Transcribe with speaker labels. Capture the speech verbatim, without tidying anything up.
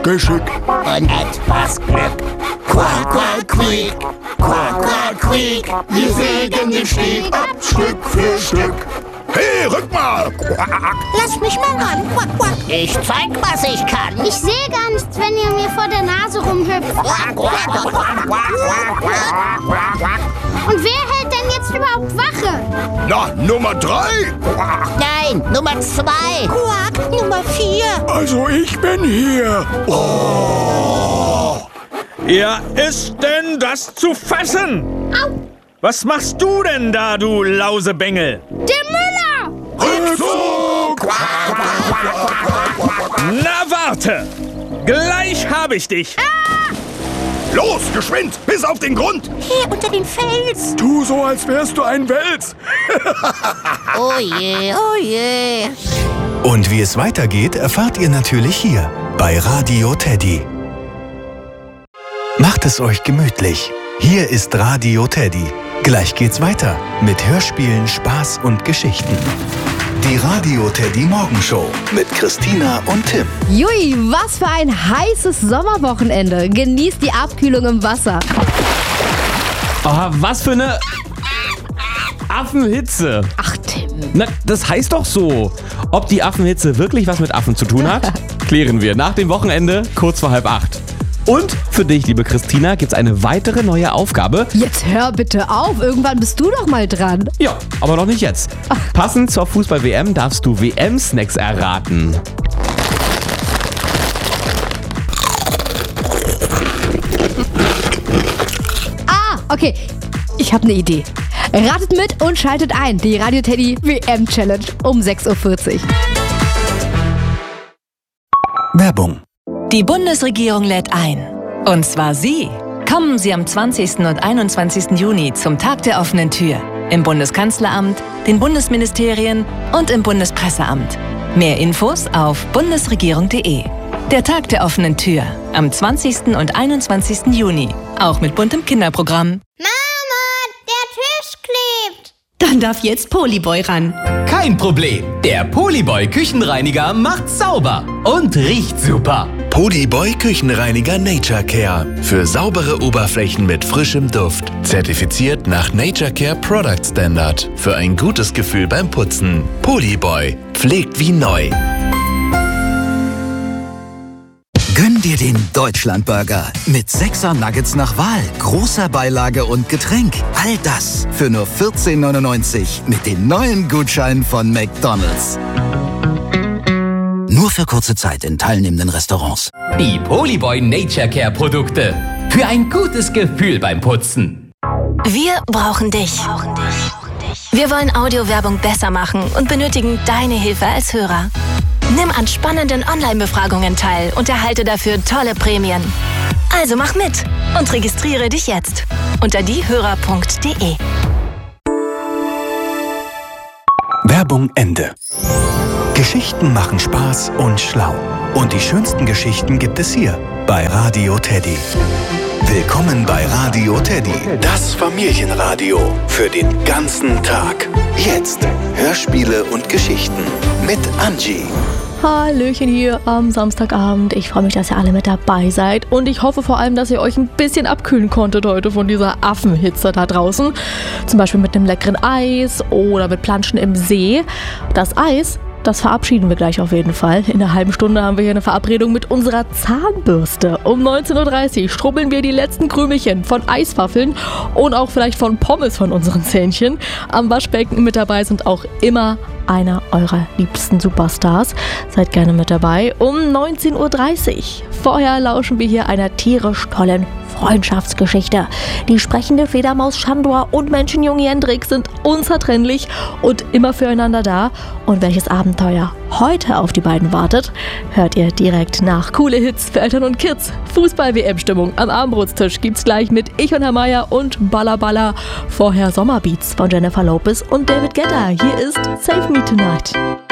Speaker 1: Geschick
Speaker 2: und etwas Glück. Quack, quack, quiek, quack, quack, quiek. Wir sägen den Steg ab, Stück für Stück.
Speaker 1: Hey, rück mal! Quack.
Speaker 2: Lass mich mal ran. Quack, quack. Ich zeig, was ich kann.
Speaker 3: Ich sehe gar nichts, wenn ihr mir vor der Nase rumhüpft.
Speaker 2: Quack, quack, quack, quack, quack, quack, quack, quack.
Speaker 3: Und wer hält denn jetzt überhaupt Wache?
Speaker 1: Na, Nummer drei! Quack.
Speaker 2: Nein, Nummer zwei. Quack, Nummer vier.
Speaker 1: Also ich bin hier. Oh.
Speaker 4: Ja, ist denn das zu fassen?
Speaker 3: Au!
Speaker 4: Was machst du denn da, du Lausebengel?
Speaker 3: Der Müller!
Speaker 1: Rückzug!
Speaker 4: Na warte! Gleich hab ich dich!
Speaker 1: Los, geschwind, bis auf den Grund!
Speaker 2: Hier unter den Fels.
Speaker 1: Tu so, als wärst du ein Wels.
Speaker 2: Oh je, oh je.
Speaker 5: Und wie es weitergeht, erfahrt ihr natürlich hier bei Radio Teddy. Macht es euch gemütlich. Hier ist Radio Teddy. Gleich geht's weiter mit Hörspielen, Spaß und Geschichten. Die Radio Teddy Morgenshow mit Christina und Tim.
Speaker 6: Jui, was für ein heißes Sommerwochenende. Genießt die Abkühlung im Wasser.
Speaker 7: Oh, was für eine Affenhitze.
Speaker 6: Ach, Tim.
Speaker 7: Na, das heißt doch so. Ob die Affenhitze wirklich was mit Affen zu tun hat, klären wir nach dem Wochenende kurz vor halb acht. Und für dich, liebe Christina, gibt's eine weitere neue Aufgabe.
Speaker 6: Jetzt hör bitte auf, irgendwann bist du doch mal dran.
Speaker 7: Ja, aber noch nicht jetzt. Passend zur Fußball-W M darfst du W M-Snacks erraten.
Speaker 6: Ah, okay, ich habe eine Idee. Ratet mit und schaltet ein. Die Radio Teddy W M-Challenge um sechs Uhr vierzig.
Speaker 5: Werbung.
Speaker 8: Die Bundesregierung lädt ein. Und zwar Sie. Kommen Sie am zwanzigsten und einundzwanzigsten Juni zum Tag der offenen Tür. Im Bundeskanzleramt, den Bundesministerien und im Bundespresseamt. Mehr Infos auf bundesregierung punkt de. Der Tag der offenen Tür. Am zwanzigsten und einundzwanzigsten Juni. Auch mit buntem Kinderprogramm.
Speaker 3: Mama, der Tisch klebt.
Speaker 9: Dann darf jetzt Polyboy ran.
Speaker 10: Kein Problem. Der Polyboy Küchenreiniger macht sauber und riecht super.
Speaker 5: Polyboy Küchenreiniger Nature Care. Für saubere Oberflächen mit frischem Duft. Zertifiziert nach Nature Care Product Standard. Für ein gutes Gefühl beim Putzen. Polyboy. Pflegt wie neu.
Speaker 11: Gönn dir den Deutschlandburger mit sechser Nuggets nach Wahl, großer Beilage und Getränk. All das für nur vierzehn neunundneunzig mit den neuen Gutscheinen von McDonald's. Nur für kurze Zeit in teilnehmenden Restaurants.
Speaker 10: Die Polyboy Nature Care Produkte. Für ein gutes Gefühl beim Putzen.
Speaker 8: Wir brauchen dich. Wir wollen Audiowerbung besser machen und benötigen deine Hilfe als Hörer. Nimm an spannenden Online-Befragungen teil und erhalte dafür tolle Prämien. Also mach mit und registriere dich jetzt unter diehörer punkt de.
Speaker 5: Werbung Ende. Geschichten machen Spaß und schlau. Und die schönsten Geschichten gibt es hier bei Radio Teddy. Willkommen bei Radio Teddy, das Familienradio für den ganzen Tag. Jetzt Hörspiele und Geschichten mit Angie.
Speaker 12: Hallöchen hier am Samstagabend. Ich freue mich, dass ihr alle mit dabei seid. Und ich hoffe vor allem, dass ihr euch ein bisschen abkühlen konntet heute von dieser Affenhitze da draußen. Zum Beispiel mit einem leckeren Eis oder mit Planschen im See. Das Eis, das verabschieden wir gleich auf jeden Fall. In einer halben Stunde haben wir hier eine Verabredung mit unserer Zahnbürste. Um neunzehn Uhr dreißig strubbeln wir die letzten Krümelchen von Eiswaffeln und auch vielleicht von Pommes von unseren Zähnchen. Am Waschbecken mit dabei sind auch immer einer eurer liebsten Superstars. Seid gerne mit dabei um neunzehn Uhr dreißig. Vorher lauschen wir hier einer tierisch tollen Freundschaftsgeschichte. Die sprechende Fledermaus Chandor und Menschenjunge Jendrik sind unzertrennlich und immer füreinander da. Und welches Abenteuer heute auf die beiden wartet, hört ihr direkt nach. Coole Hits für Eltern und Kids. Fußball-W M-Stimmung am Abendbrotstisch gibt's gleich mit Ich und Herr Meier und Balla Balla. Vorher Sommerbeats von Jennifer Lopez und David Guetta. Hier ist Save Me Tonight.